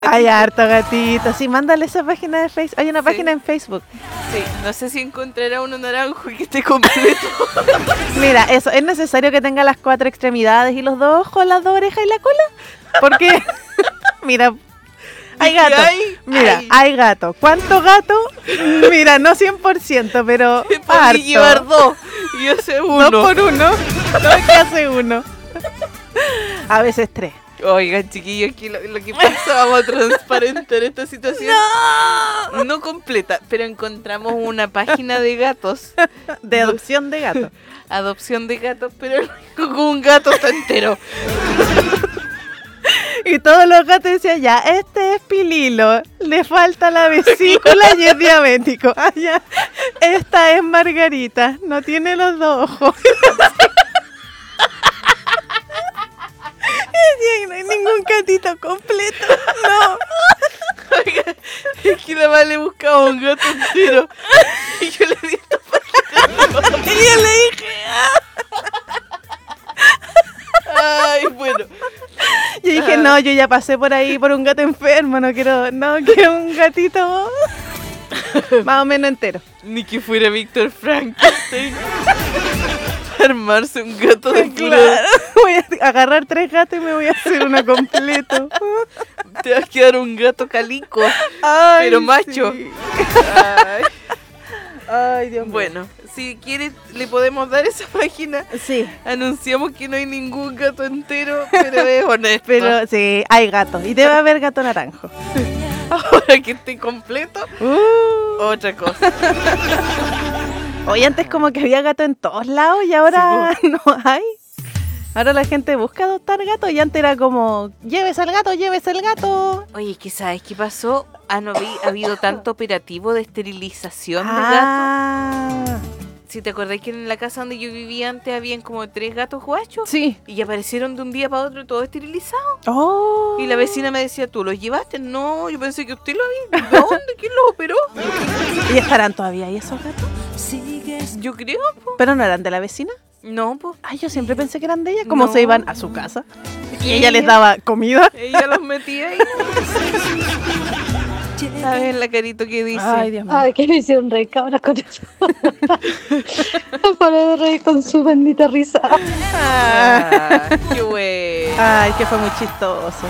Hay harto gatito. Sí, mándale esa página de Facebook. Hay una página en Facebook. Sí, no sé si encontrará uno naranjo y que esté completo. Mira, eso, ¿es necesario que tenga las 4 extremidades y los 2 ojos, las 2 orejas y la cola? Porque, mira, hay gato. Mira, hay gato. ¿Cuánto gato? Mira, no 100%, pero Para llevar 2 y hace 1. 2 por 1. No, que hace 1. A veces 3. Oigan, chiquillos, aquí lo que pasa, vamos a transparentar esta situación. No completa, pero encontramos una página de gatos. De adopción de gatos. Adopción de gatos, pero con un gato está entero. Y todos los gatos decían, ya, este es Pililo, le falta la vesícula y es diabético. Ah, ya, esta es Margarita, no tiene los 2 ojos. Y no hay ningún gatito completo, no. Oiga, es que la madre le buscaba un gato entero. Y yo le di esta página. Y yo le dije, Ay, bueno. Yo dije, no, yo ya pasé por ahí por un gato enfermo, no quiero un gatito más o menos entero. Ni que fuera Víctor Frankenstein. Armarse un gato de Claro, voy a agarrar 3 gatos y me voy a hacer uno completo. Te vas a quedar un gato calico, Ay, pero macho. sí. Ay. Ay, Dios mío. Bueno, si quieres le podemos dar esa página. Sí. Anunciamos que no hay ningún gato entero, pero es honesto. Pero sí, hay gatos. Y debe haber gato naranjo. Ahora que esté completo, otra cosa. Hoy antes como que había gato en todos lados y ahora no hay. Ahora la gente busca adoptar gatos y antes era como, llévese al gato, llévese al gato. Oye, ¿qué sabes qué pasó? Ha habido tanto operativo de esterilización de gatos. Si te acordás que en la casa donde yo vivía antes habían como 3 gatos guachos. Sí. Y aparecieron de un día para otro todos esterilizados. Oh. Y la vecina me decía, ¿tú los llevaste? No, yo pensé que usted lo había. ¿De dónde? ¿Quién los operó? ¿Y estarán todavía ahí esos gatos? Yo creo, po. ¿Pero no eran de la vecina? No, pues. Ay, yo siempre pensé que eran de ella. ¿Cómo No. se iban a su casa? Y ella les daba comida. Ella los metía ahí. ¿Sabes la carito que dice? Ay, Dios mío. Ay, que me hicieron reír, cabras, con eso. No paré de reír con su bendita risa. Qué bueno. Ay, que fue muy chistoso.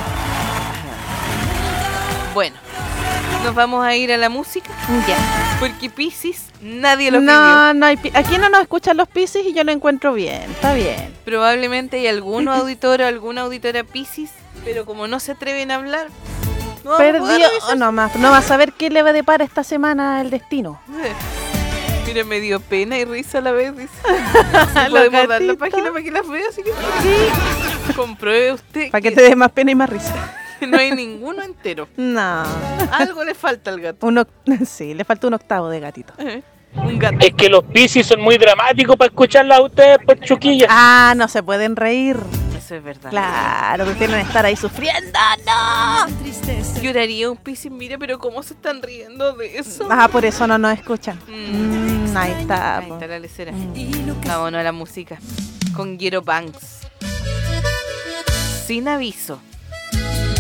Bueno, nos vamos a ir a la música. Ya. Porque Piscis nadie lo pidió. No hay aquí no nos escuchan los Piscis y yo lo encuentro bien. Está bien. Probablemente hay algún auditor o alguna auditora Piscis, pero como no se atreven a hablar, no vamos a poder Perdió. revisar. No va a saber qué le va a deparar esta semana el destino. Mira, me dio pena y risa a la vez, dice. Los Podemos dar la gatitos. página para que las vea, así que Sí. compruebe usted Para que te dé más pena y más risa. no hay ninguno entero. No. Algo le falta al gato. Sí, le falta un octavo de gatito. Un gato. Es que los Piscis son muy dramáticos para escucharlas a ustedes, pues chuquillas. Ah, no se pueden reír. Eso es verdad. Claro, prefieren estar ahí sufriendo. ¡No! Lloraría un Piscis, mira, pero cómo se están riendo de eso. Ah, por eso no nos escuchan. Mm. Ahí está. Ahí está la lecera. Vámonos a la música. Con Ghetto Banks. Sin aviso.